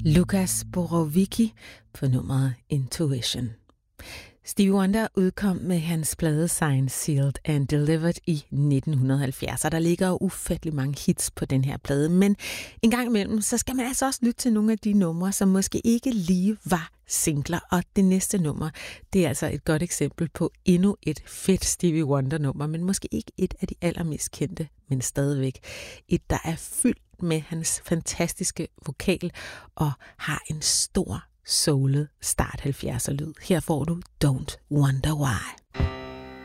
Lukas Borowicki på nummeret Intuition. Stevie Wonder udkom med hans plade Signed, Sealed and Delivered i 1970, og der ligger ufattelig mange hits på den her plade, men en gang imellem, så skal man altså også lytte til nogle af de numre, som måske ikke lige var singler, og det næste nummer, det er altså et godt eksempel på endnu et fedt Stevie Wonder-nummer, men måske ikke et af de allermest kendte, men stadigvæk et, der er fyldt med hans fantastiske vokal og har en stor soulet start 70'er lyd. Her får du Don't Wonder Why.